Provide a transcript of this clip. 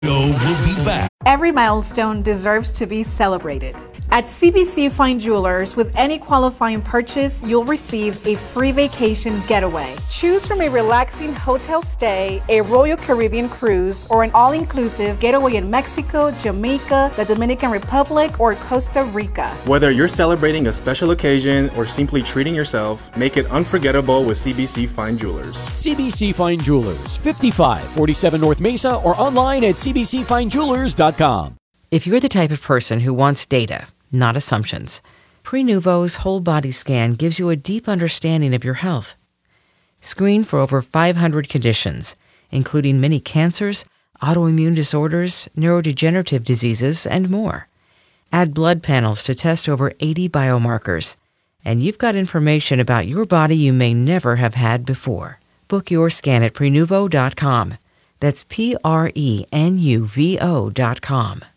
We'll be back. Every milestone deserves to be celebrated. At CBC Fine Jewelers, with any qualifying purchase, you'll receive a free vacation getaway. Choose from a relaxing hotel stay, a Royal Caribbean cruise, or an all-inclusive getaway in Mexico, Jamaica, the Dominican Republic, or Costa Rica. Whether you're celebrating a special occasion or simply treating yourself, make it unforgettable with CBC Fine Jewelers. CBC Fine Jewelers, 5547 North Mesa, or online at cbcfinejewelers.com. If you're the type of person who wants data, not assumptions, Prenuvo's whole body scan gives you a deep understanding of your health. Screen for over 500 conditions, including many cancers, autoimmune disorders, neurodegenerative diseases, and more. Add blood panels to test over 80 biomarkers, and you've got information about your body you may never have had before. Book your scan at Prenuvo.com. That's Prenuvo.com.